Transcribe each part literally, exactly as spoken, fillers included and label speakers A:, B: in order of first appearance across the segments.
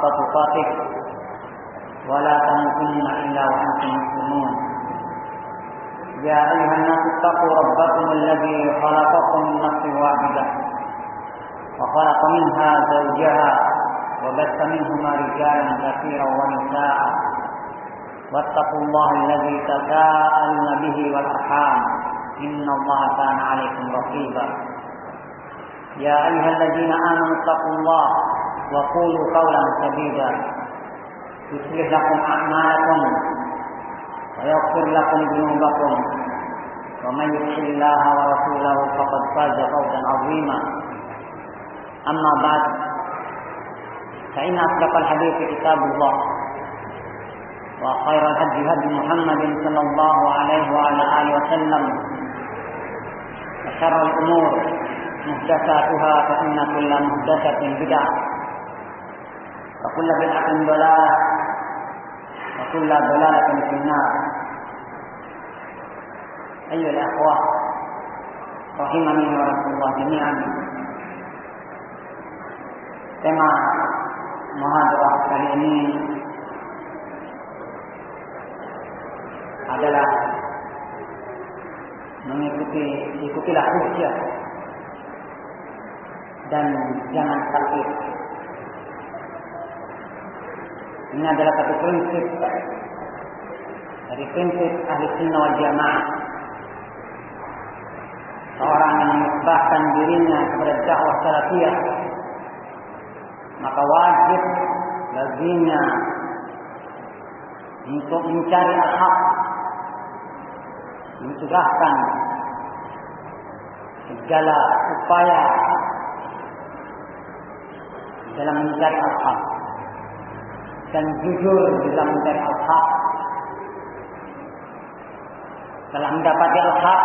A: تقاته ولا تموتن إلا وأنتم مسلمون يا أيها الناس اتقوا ربكم الذي خلقكم من نفس واحدة وخلق منها زوجها وبث منهما رجالا كثيرا ونساء واتقوا الله الذي تساءلون به والأرحام إن الله كان عليكم رقيبا يا أيها الذين آمنوا اتقوا الله وقولوا قولا سديدا يصلح لكم أعمالكم ويغفر لكم ذنوبكم ومن يطع الله ورسوله فقد فاز فوزا عظيما أما بعد فإن أصدق الحديث كتاب الله وخير الهدي هدي محمد صلى الله عليه وعلى آله وسلم وشر الأمور محدثاتها فإن كل محدثة بدعة وكل بدعة ضلالة وكل ضلالة في النار. أيها الأخوة rahimani wa rahmatullah jami'an. Tema muhadarah kali ini adalah mengikuti ikutilah hujjah dan jangan takut. Ini adalah satu prinsip dari prinsip ahli sunnah wal jamaah. Seorang yang menisbahkan dirinya kepada dakwah salafiyah, maka wajib baginya untuk mencari al-haq, mencegahkan segala upaya dalam mencari al-haq dan jujur dalam mencari al-haq. Setelah mendapati al-haq,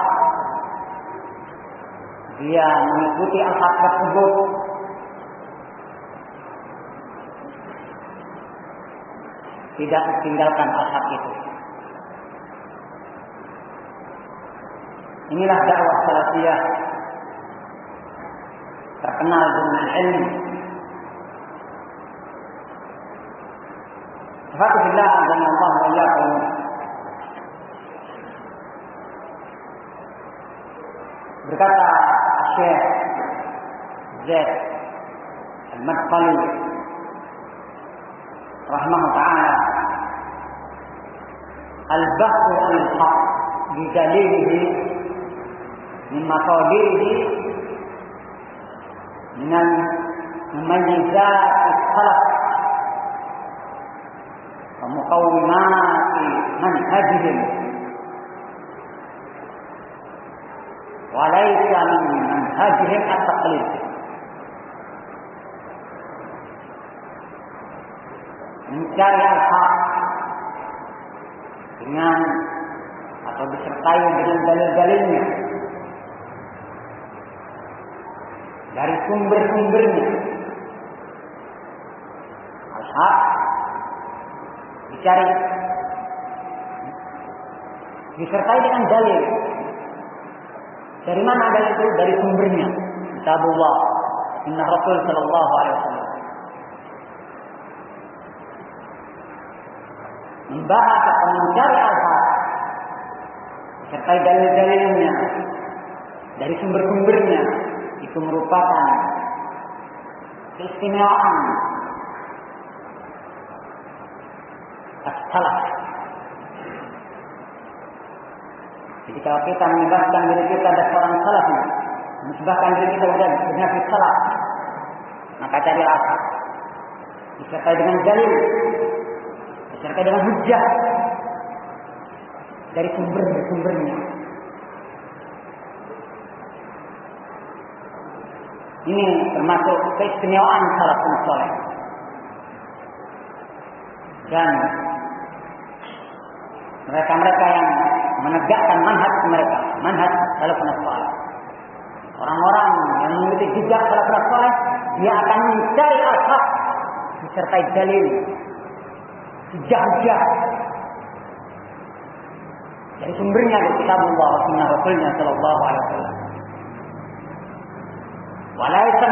A: dia mengikuti al-haq tersebut tidak tinggalkan al-haq itu. Inilah dakwah salafiyah terkenal dengan ilmu. Alhamdulillah, azza wa jalla. Berkata Syekh Zaid Al-Madkhali rahimahullah ta'ala, al-bahthu al-haq bidalilihi min maqadirihi min mumayyizat al-khalaq wa muqawwimat manhajihim wa laysa min manhajihim at-taqlid. Mencari al-haq dengan atau disertai dengan dalil-dalilnya dari sumber-sumbernya. Al-haq dicari disertai dengan dalil. Dari mana dalil itu? Dari sumbernya. Kitabullah, sunnah Rasul sallallahu alaihi wasallam. Membahas atau mencari al-haq disertai dalil-dalilnya dari sumber-sumbernya, itu merupakan keistimewaan as-salaf. Jadi kalau kita menyebabkan diri kita ada seorang salaf, menyebabkan diri kita sudah benar salaf, maka cari al-haq disertai dengan dalil, disertai dengan hujjah dari sumber-sumbernya. Ini termasuk keistimewaan salafus saleh. Dan mereka-mereka yang menegakkan manhaj mereka, manhaj salafus saleh. Orang-orang yang mengikuti jejak salafus saleh, dia akan mencari al-haq disertai dalil, hujjah-hujjah dari sumbernya dari kitabullah wa sunnah Rasulnya sallallahu alaihi wasallam. Walaysa